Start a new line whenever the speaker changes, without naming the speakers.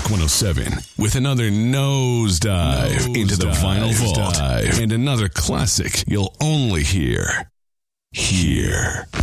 Rock 107 with another nosedive into the vinyl vault and another classic you'll only hear here.